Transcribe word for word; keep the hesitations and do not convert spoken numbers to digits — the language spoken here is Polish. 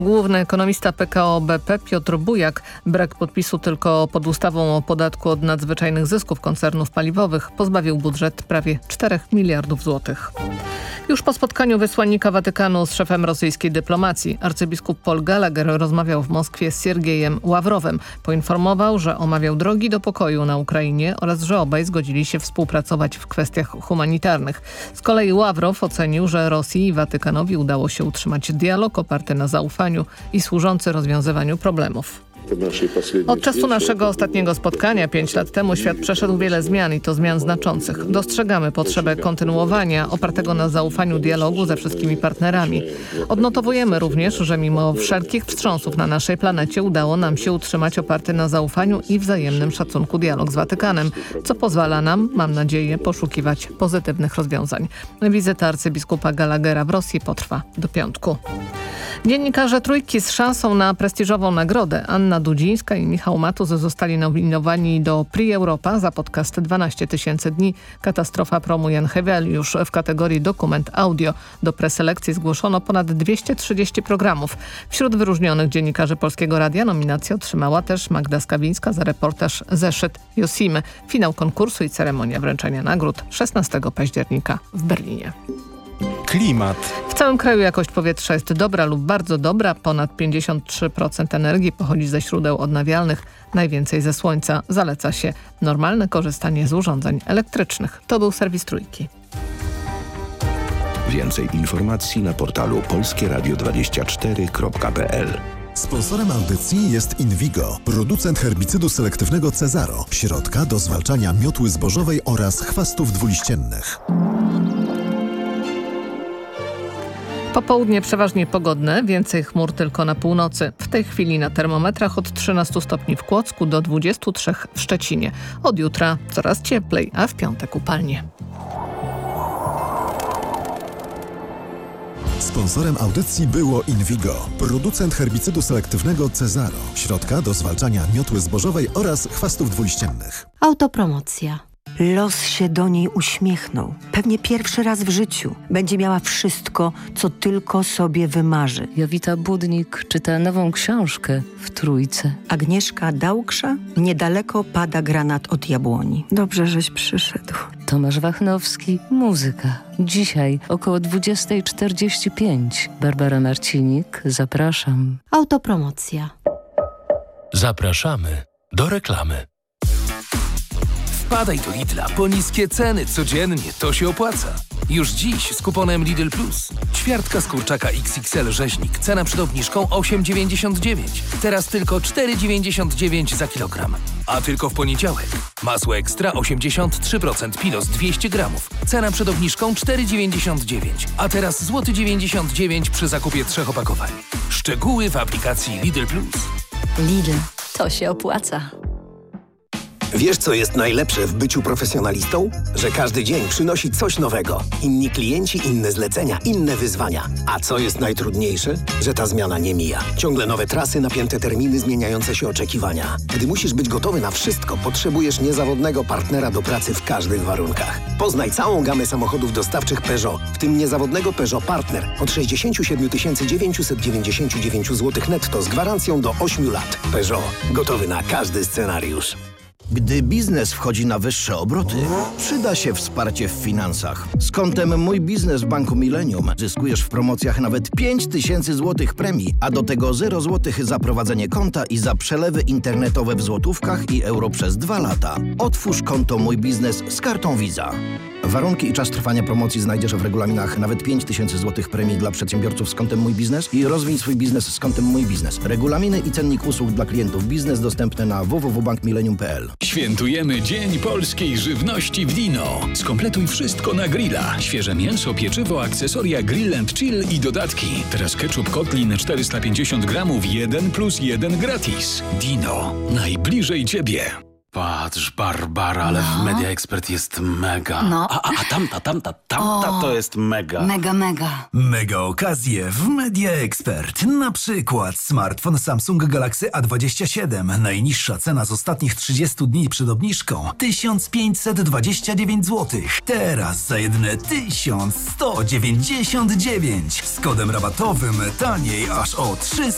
Główny ekonomista P K O B P Piotr Bujak. Brak podpisu tylko pod ustawą o podatku od nadzwyczajnych zysków koncernów paliwowych pozbawił budżet prawie czterech miliardów złotych. Już po spotkaniu wysłannika Watykanu z szefem rosyjskiej dyplomacji arcybiskup Paul Gallagher rozmawiał w Moskwie z Siergiejem Ławrowem. Poinformował, że omawiał drogi do pokoju na Ukrainie oraz że obaj zgodzili się współpracować w kwestiach humanitarnych. Z kolei Ławrow ocenił, że Rosji i Watykanowi udało się utrzymać dialog oparty na zaufaniu i służący rozwiązywaniu problemów. Od czasu naszego ostatniego spotkania pięć lat temu świat przeszedł wiele zmian i to zmian znaczących. Dostrzegamy potrzebę kontynuowania opartego na zaufaniu dialogu ze wszystkimi partnerami. Odnotowujemy również, że mimo wszelkich wstrząsów na naszej planecie udało nam się utrzymać oparty na zaufaniu i wzajemnym szacunku dialog z Watykanem, co pozwala nam, mam nadzieję, poszukiwać pozytywnych rozwiązań. Wizyta arcybiskupa Gallaghera w Rosji potrwa do piątku. Dziennikarze Trójki z szansą na prestiżową nagrodę Anna Dudzińska i Michał Matuz zostali nominowani do Prix Europa za podcast dwanaście tysięcy dni. Katastrofa promu Jan Heweliusz w kategorii dokument audio. Do preselekcji zgłoszono ponad dwieście trzydzieści programów. Wśród wyróżnionych dziennikarzy Polskiego Radia nominację otrzymała też Magda Skawińska za reportaż Zeszyt Josimy. Finał konkursu i ceremonia wręczenia nagród szesnastego października w Berlinie. Klimat. W całym kraju jakość powietrza jest dobra lub bardzo dobra. Ponad pięćdziesiąt trzy procent energii pochodzi ze źródeł odnawialnych, najwięcej ze słońca. Zaleca się normalne korzystanie z urządzeń elektrycznych. To był serwis Trójki. Więcej informacji na portalu polskie radio dwadzieścia cztery kropka p l. Sponsorem audycji jest Invigo, producent herbicydu selektywnego Cezaro, środka do zwalczania miotły zbożowej oraz chwastów dwuliściennych. Popołudnie przeważnie pogodne, więcej chmur tylko na północy. W tej chwili na termometrach od trzynastu stopni w Kłodzku do dwudziestu trzech w Szczecinie. Od jutra coraz cieplej, a w piątek upalnie. Sponsorem audycji było Invigo, producent herbicydu selektywnego Cezaro, środka do zwalczania miotły zbożowej oraz chwastów dwuliściennych. Autopromocja. Los się do niej uśmiechnął. Pewnie pierwszy raz w życiu. Będzie miała wszystko, co tylko sobie wymarzy. Jowita Budnik czyta nową książkę w Trójce. Agnieszka Dałksza. Niedaleko pada granat od jabłoni. Dobrze, żeś przyszedł. Tomasz Wachnowski. Muzyka. Dzisiaj około dwudziesta czterdzieści pięć. Barbara Marcinik. Zapraszam. Autopromocja. Zapraszamy do reklamy. Wpadaj do Lidla po niskie ceny codziennie, to się opłaca. Już dziś z kuponem Lidl Plus. Ćwiartka z kurczaka X X L rzeźnik, cena przed obniżką osiem dziewięćdziesiąt dziewięć. Teraz tylko cztery dziewięćdziesiąt dziewięć za kilogram. A tylko w poniedziałek. Masło ekstra osiemdziesiąt trzy procent Pilos dwieście gramów. Cena przed obniżką cztery dziewięćdziesiąt dziewięć. A teraz złoty dziewięćdziesiąt dziewięć przy zakupie trzech opakowań. Szczegóły w aplikacji Lidl Plus. Lidl. To się opłaca. Wiesz, co jest najlepsze w byciu profesjonalistą? Że każdy dzień przynosi coś nowego. Inni klienci, inne zlecenia, inne wyzwania. A co jest najtrudniejsze? Że ta zmiana nie mija. Ciągle nowe trasy, napięte terminy, zmieniające się oczekiwania. Gdy musisz być gotowy na wszystko, potrzebujesz niezawodnego partnera do pracy w każdych warunkach. Poznaj całą gamę samochodów dostawczych Peugeot, w tym niezawodnego Peugeot Partner od sześćdziesiąt siedem tysięcy dziewięćset dziewięćdziesiąt dziewięć złotych netto z gwarancją do ośmiu lat. Peugeot. Gotowy na każdy scenariusz. Gdy biznes wchodzi na wyższe obroty, przyda się wsparcie w finansach. Z kontem Mój Biznes w Banku Millennium zyskujesz w promocjach nawet pięć tysięcy złotych premii, a do tego zero złotych za prowadzenie konta i za przelewy internetowe w złotówkach i euro przez dwa lata. Otwórz konto Mój Biznes z kartą Visa. Warunki i czas trwania promocji znajdziesz w regulaminach. Nawet pięć tysięcy złotych premii dla przedsiębiorców z kontem Mój Biznes i rozwij swój biznes z kontem Mój Biznes. Regulaminy i cennik usług dla klientów biznes dostępne na w w w kropka bank millennium kropka p l. Świętujemy Dzień Polskiej Żywności w Dino. Skompletuj wszystko na grilla. Świeże mięso, pieczywo, akcesoria Grill and Chill i dodatki. Teraz ketchup Kotlin czterysta pięćdziesiąt gramów, jeden plus jeden gratis. Dino. Najbliżej Ciebie. Patrz, Barbara, ale no. w Media Expert jest mega. No. A, a, a tamta, tamta, tamta o, to jest mega. Mega, mega. Mega okazje w Media Expert. Na przykład smartfon Samsung Galaxy A dwadzieścia siedem. Najniższa cena z ostatnich trzydziestu dni przed obniżką tysiąc pięćset dwadzieścia dziewięć złotych. Teraz za jedyne tysiąc sto dziewięćdziesiąt dziewięć. Z kodem rabatowym taniej aż o trzysta